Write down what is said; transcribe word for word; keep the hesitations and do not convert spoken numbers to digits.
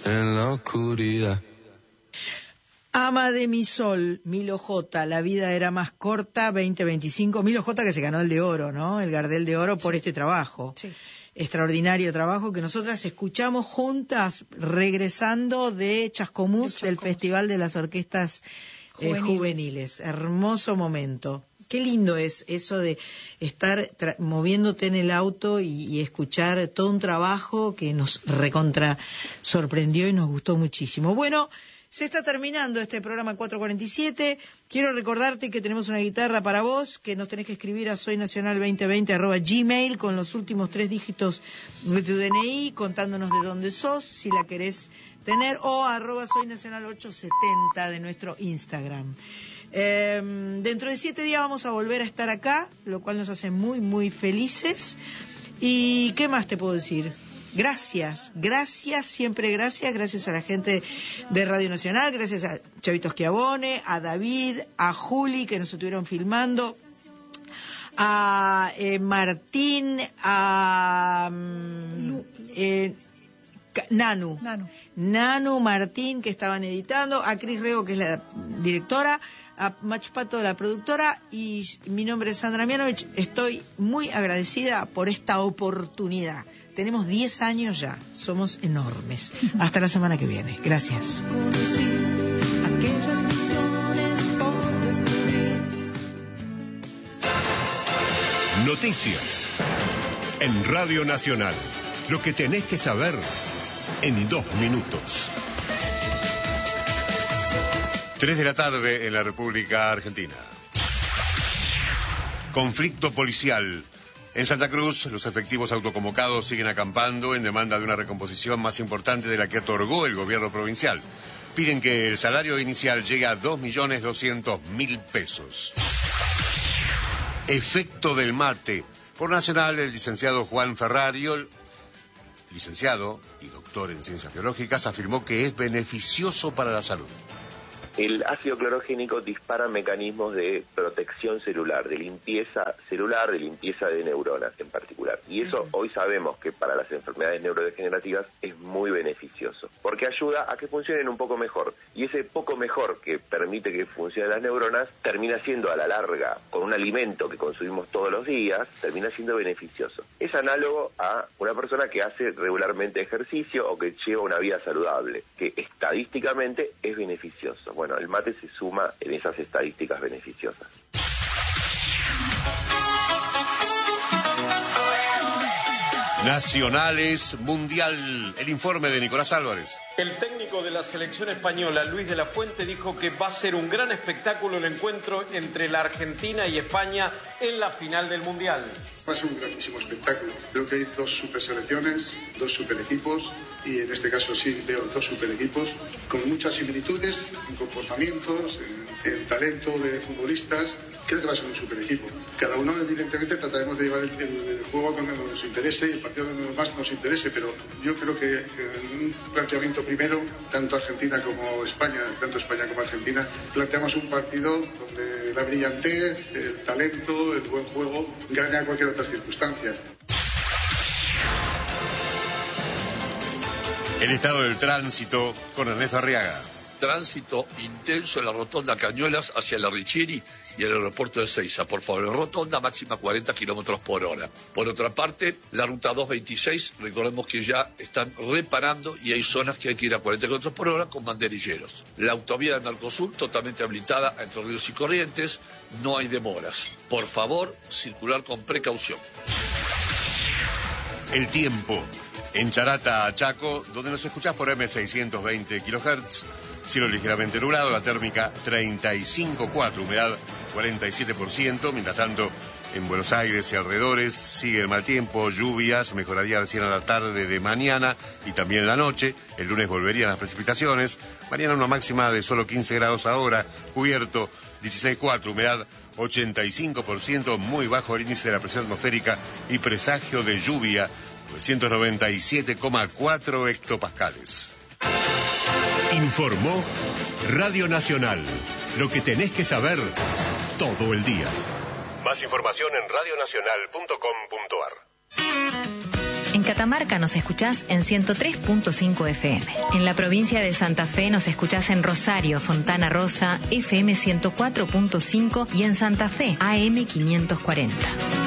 en la oscuridad. Ama de mi sol, Milo J, La vida era más corta, veinte veinticinco. Milo J que se ganó el de oro, ¿no? El Gardel de oro por sí. este trabajo. Sí. Extraordinario trabajo que nosotras escuchamos juntas regresando de Chascomús, del Festival de las Orquestas eh, Juveniles. Juveniles. Hermoso momento. Qué lindo es eso de estar moviéndote en el auto y, y escuchar todo un trabajo que nos recontra sorprendió y nos gustó muchísimo. Bueno, se está terminando este programa cuatro cuarenta y siete. Quiero recordarte que tenemos una guitarra para vos, que nos tenés que escribir a soynacional veinte veinte arroba gmail con los últimos tres dígitos de tu D N I, contándonos de dónde sos, si la querés tener, o arroba soynacional ochocientos setenta de nuestro Instagram. Eh, dentro de siete días vamos a volver a estar acá, lo cual nos hace muy, muy felices. ¿Y qué más te puedo decir? Gracias, gracias, siempre gracias, gracias a la gente de Radio Nacional, gracias a Chavito Schiavone, a David, a Juli que nos estuvieron filmando, a eh, Martín, a eh, Nanu, Nanu, Nanu, Martín que estaban editando, a Cris Rego que es la directora, a Machpato la productora, y mi nombre es Sandra Mianovich. Estoy muy agradecida por esta oportunidad. Tenemos diez años ya, somos enormes. Hasta la semana que viene. Gracias. Noticias en Radio Nacional. Lo que tenés que saber en dos minutos. Tres de la tarde en la República Argentina. Conflicto policial. En Santa Cruz, los efectivos autoconvocados siguen acampando en demanda de una recomposición más importante de la que otorgó el gobierno provincial. Piden que el salario inicial llegue a dos millones doscientos mil pesos. Efecto del mate. Por Nacional, el licenciado Juan Ferrario, licenciado y doctor en ciencias biológicas, afirmó que es beneficioso para la salud. El ácido clorogénico dispara mecanismos de protección celular, de limpieza celular, de limpieza de neuronas en particular. Y eso hoy sabemos que para las enfermedades neurodegenerativas es muy beneficioso, porque ayuda a que funcionen un poco mejor. Y ese poco mejor que permite que funcionen las neuronas termina siendo a la larga, con un alimento que consumimos todos los días, termina siendo beneficioso. Es análogo a una persona que hace regularmente ejercicio o que lleva una vida saludable, que estadísticamente es beneficioso. Bueno, el mate se suma en esas estadísticas beneficiosas. Nacionales Mundial. El informe de Nicolás Álvarez. El técnico de la selección española, Luis de la Fuente, dijo que va a ser un gran espectáculo el encuentro entre la Argentina y España en la final del Mundial. Va a ser un grandísimo espectáculo. Creo que hay dos super selecciones, dos super equipos, y en este caso sí veo dos super equipos con muchas similitudes en comportamientos, en, en talento de futbolistas. Creo que va a ser un super equipo. Cada uno, evidentemente, trataremos de llevar el, el juego donde nos interese y el partido donde más nos interese, pero yo creo que en un planteamiento primero, tanto Argentina como España, tanto España como Argentina, planteamos un partido donde la brillantez, el talento, el buen juego gane a cualquier otras circunstancias. El estado del tránsito con Ernesto Arriaga. Tránsito intenso en la rotonda Cañuelas hacia la Richieri y el aeropuerto de Ezeiza. Por favor, rotonda máxima cuarenta kilómetros por hora. Por otra parte, la ruta doscientos veintiséis, recordemos que ya están reparando y hay zonas que hay que ir a cuarenta kilómetros por hora con banderilleros. La autovía de Mercosur totalmente habilitada entre Ríos y Corrientes, no hay demoras. Por favor, circular con precaución. El tiempo. En Charata, a Chaco, donde nos escuchás por eme seiscientos veinte kilohertz, cielo ligeramente nublado, la térmica treinta y cinco coma cuatro, humedad cuarenta y siete por ciento. Mientras tanto, en Buenos Aires y alrededores sigue el mal tiempo, lluvias, mejoraría recién a la tarde de mañana y también en la noche. El lunes volverían las precipitaciones. Mañana una máxima de solo quince grados ahora, cubierto dieciséis coma cuatro, humedad ochenta y cinco por ciento, muy bajo el índice de la presión atmosférica y presagio de lluvia, novecientos noventa y siete coma cuatro hectopascales. Informó Radio Nacional. Lo que tenés que saber todo el día. Más información en radionacional punto com punto ar. En Catamarca nos escuchás en ciento tres punto cinco F M. En la provincia de Santa Fe nos escuchás en Rosario, Fontana Rosa, F M ciento cuatro punto cinco y en Santa Fe, A M quinientos cuarenta.